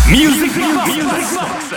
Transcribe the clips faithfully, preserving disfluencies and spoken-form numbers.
Music Box.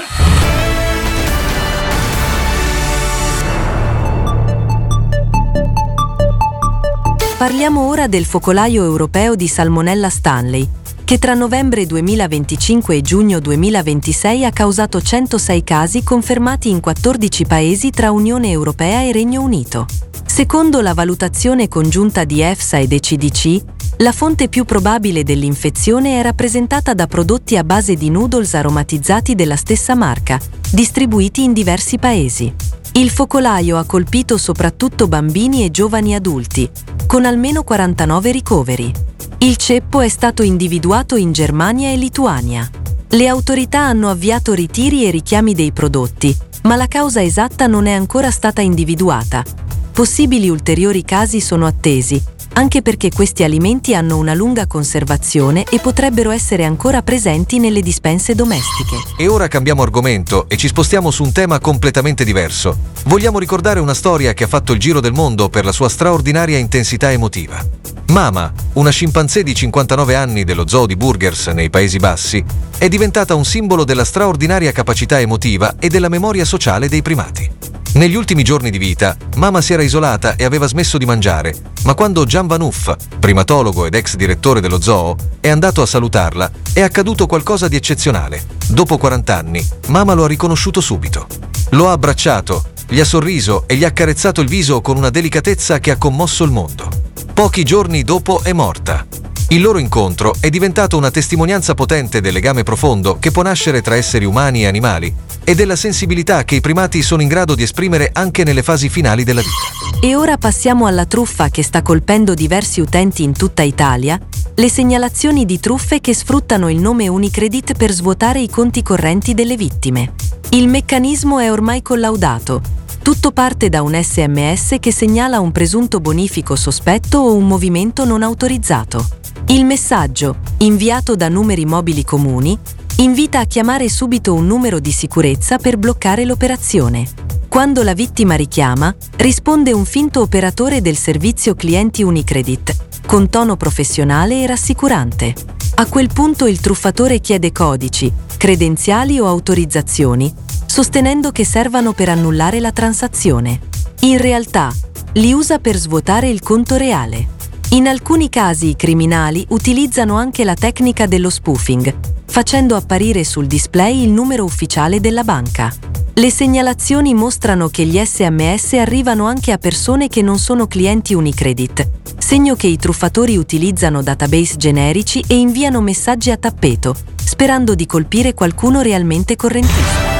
Parliamo ora del focolaio europeo di Salmonella Stanley, che tra novembre duemilaventicinque e giugno duemilaventisei ha causato centosei casi confermati in quattordici paesi tra Unione Europea e Regno Unito. Secondo la valutazione congiunta di EFSA ed E C D C, la fonte più probabile dell'infezione è rappresentata da prodotti a base di noodles aromatizzati della stessa marca, distribuiti in diversi paesi. Il focolaio ha colpito soprattutto bambini e giovani adulti, con almeno quarantanove ricoveri. Il ceppo è stato individuato in Germania e Lituania. Le autorità hanno avviato ritiri e richiami dei prodotti, ma la causa esatta non è ancora stata individuata. Possibili ulteriori casi sono attesi, anche perché questi alimenti hanno una lunga conservazione e potrebbero essere ancora presenti nelle dispense domestiche. E ora cambiamo argomento e ci spostiamo su un tema completamente diverso. Vogliamo ricordare una storia che ha fatto il giro del mondo per la sua straordinaria intensità emotiva. Mama, una scimpanzé di cinquantanove anni dello zoo di Burgers nei Paesi Bassi, è diventata un simbolo della straordinaria capacità emotiva e della memoria sociale dei primati. Negli ultimi giorni di vita, Mama si era isolata e aveva smesso di mangiare, ma quando Jan Van Hoof, primatologo ed ex direttore dello zoo, è andato a salutarla, è accaduto qualcosa di eccezionale. Dopo quaranta anni, Mama lo ha riconosciuto subito. Lo ha abbracciato, gli ha sorriso e gli ha accarezzato il viso con una delicatezza che ha commosso il mondo. Pochi giorni dopo è morta. Il loro incontro è diventato una testimonianza potente del legame profondo che può nascere tra esseri umani e animali e della sensibilità che i primati sono in grado di esprimere anche nelle fasi finali della vita. E ora passiamo alla truffa che sta colpendo diversi utenti in tutta Italia, le segnalazioni di truffe che sfruttano il nome Unicredit per svuotare i conti correnti delle vittime. Il meccanismo è ormai collaudato. Tutto parte da un S M S che segnala un presunto bonifico sospetto o un movimento non autorizzato. Il messaggio, inviato da numeri mobili comuni, invita a chiamare subito un numero di sicurezza per bloccare l'operazione. Quando la vittima richiama, risponde un finto operatore del servizio clienti Unicredit, con tono professionale e rassicurante. A quel punto il truffatore chiede codici, credenziali o autorizzazioni, sostenendo che servano per annullare la transazione. In realtà, li usa per svuotare il conto reale. In alcuni casi i criminali utilizzano anche la tecnica dello spoofing, facendo apparire sul display il numero ufficiale della banca. Le segnalazioni mostrano che gli S M S arrivano anche a persone che non sono clienti Unicredit, segno che i truffatori utilizzano database generici e inviano messaggi a tappeto, sperando di colpire qualcuno realmente correntista.